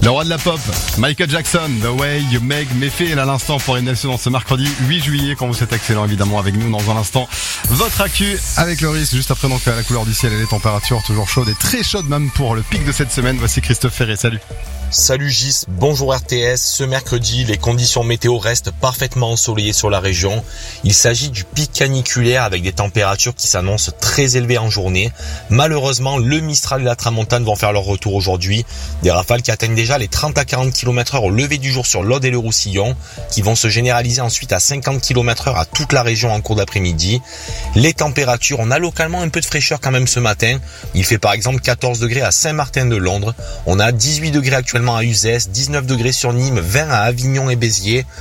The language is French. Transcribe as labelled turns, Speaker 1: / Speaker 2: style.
Speaker 1: Le roi de la pop, Michael Jackson, The Way You Make Me Feel à l'instant pour une nation dans ce mercredi 8 juillet quand vous êtes excellent évidemment avec nous dans un instant. Votre actu avec Loris, juste après donc la couleur du ciel et les températures toujours chaudes et très chaudes même pour le pic de cette semaine. Voici Christophe Ferré, salut.
Speaker 2: Salut Gis, bonjour RTS. Ce mercredi, les conditions météo restent parfaitement ensoleillées sur la région. Il s'agit du pic caniculaire avec des températures qui s'annoncent très élevées en journée. Malheureusement, le Mistral et la Tramontane vont faire leur retour aujourd'hui. Des rafales qui atteignent déjà les 30 à 40 km/h au lever du jour sur l'Aude et le Roussillon, qui vont se généraliser ensuite à 50 km/h à toute la région en cours d'après-midi. Les températures, on a localement un peu de fraîcheur quand même ce matin. Il fait par exemple 14 degrés à Saint-Martin-de-Londres. On a 18 degrés actuellement à Uzès, 19 degrés sur Nîmes, 20 à Avignon et Béziers.